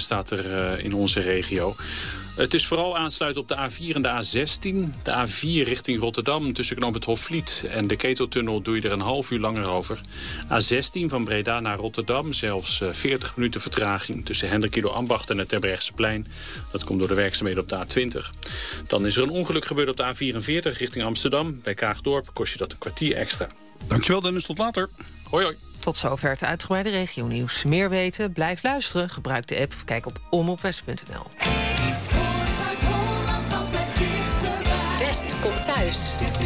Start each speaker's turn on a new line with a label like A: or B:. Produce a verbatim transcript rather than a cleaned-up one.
A: staat er uh, in onze regio. Het is vooral aansluiten op de A vier en de A zestien. De A vier richting Rotterdam tussen knoop het Hofvliet en de Keteltunnel doe je er een half uur langer over. A zestien van Breda naar Rotterdam, zelfs veertig minuten vertraging tussen Hendrikido Ambacht en het Terbrechtseplein. Dat komt door de werkzaamheden op de A twintig. Dan is er een ongeluk gebeurd op de A vierenveertig richting Amsterdam. Bij Kaagdorp kost je dat een kwartier extra.
B: Dankjewel Dennis, tot later.
A: Hoi hoi.
C: Tot zover het uitgebreide regionieuws. Meer weten? Blijf luisteren. Gebruik de app of kijk op omroepwest punt n l.
D: West komt thuis.